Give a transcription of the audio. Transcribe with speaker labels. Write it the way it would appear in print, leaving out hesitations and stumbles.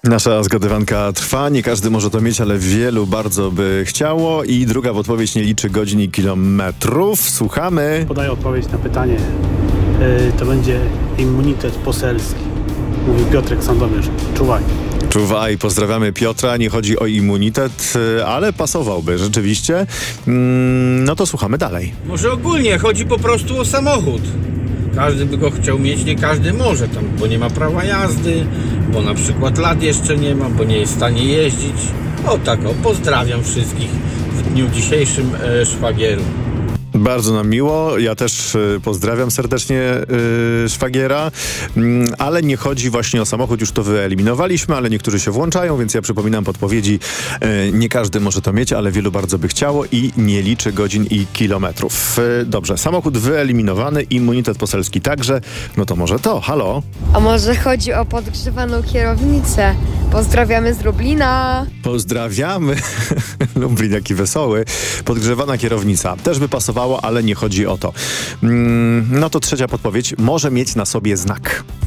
Speaker 1: Nasza zgadywanka trwa, nie każdy może to mieć, ale wielu bardzo by chciało. I druga podpowiedź: nie liczy godzin i kilometrów. Słuchamy.
Speaker 2: Podaję odpowiedź na pytanie. To będzie immunitet poselski. Mówił Piotrek Sandomierz. Czuwaj.
Speaker 1: Czuwaj, pozdrawiamy Piotra. Nie chodzi o immunitet, ale pasowałby rzeczywiście. No to słuchamy dalej.
Speaker 3: Może ogólnie chodzi po prostu o samochód. Każdy by go chciał mieć, nie każdy może tam, bo nie ma prawa jazdy, bo na przykład lat jeszcze nie ma, bo nie jest w stanie jeździć. O tak, pozdrawiam wszystkich w dniu dzisiejszym szwagierów.
Speaker 1: Bardzo nam miło. Ja też pozdrawiam serdecznie szwagiera, ale nie chodzi właśnie o samochód, już to wyeliminowaliśmy, ale niektórzy się włączają, więc ja przypominam podpowiedzi. Nie każdy może to mieć, ale wielu bardzo by chciało i nie liczy godzin i kilometrów. Dobrze, samochód wyeliminowany, immunitet poselski także. No to może to, halo?
Speaker 4: A może chodzi o podgrzewaną kierownicę? Pozdrawiamy z Lublina.
Speaker 1: Pozdrawiamy. Lublin jaki wesoły. Podgrzewana kierownica. Też by pasowało, ale nie chodzi o to. No to trzecia podpowiedź. Może mieć na sobie znak.